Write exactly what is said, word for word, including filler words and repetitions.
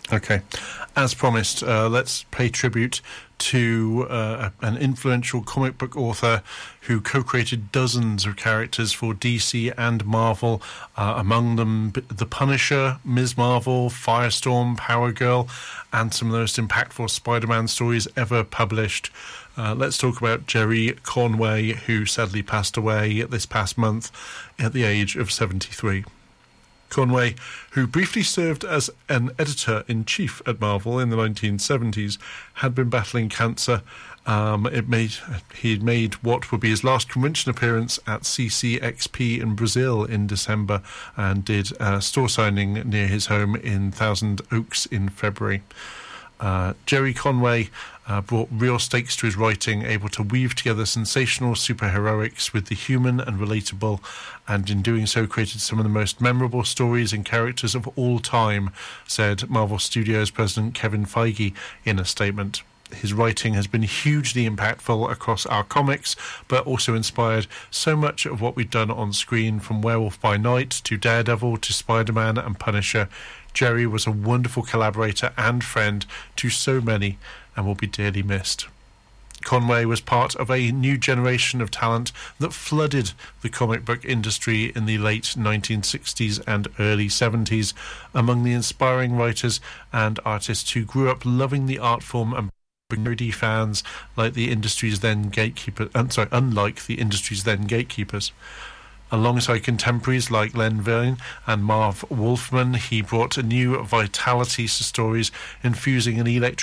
Okay. As promised, uh, let's pay tribute to uh, an influential comic book author who co-created dozens of characters for D C and Marvel, uh, among them The Punisher, Miz Marvel, Firestorm, Power Girl, and some of the most impactful Spider-Man stories ever published. Uh, let's talk about Gerry Conway, who sadly passed away this past month at the age of seventy-three. Conway, who briefly served as an editor-in-chief at Marvel in the nineteen seventies, had been battling cancer. Um, it made he made what would be his last convention appearance at C C X P in Brazil in December, and did a store signing near his home in Thousand Oaks in February. Uh, Gerry Conway uh, brought real stakes to his writing, able to weave together sensational superheroics with the human and relatable, and in doing so created some of the most memorable stories and characters of all time, said Marvel Studios President Kevin Feige in a statement. His writing has been hugely impactful across our comics, but also inspired so much of what we've done on screen, from Werewolf by Night to Daredevil to Spider-Man and Punisher. Gerry was a wonderful collaborator and friend to so many, and will be dearly missed. Conway was part of a new generation of talent that flooded the comic book industry in the late nineteen sixties and early seventies, among the inspiring writers and artists who grew up loving the art form and nerdy fans like the industry's then gatekeeper. I'm sorry, unlike the industry's then gatekeepers. Alongside contemporaries like Len Wein and Marv Wolfman, he brought a new vitality to stories, infusing an electric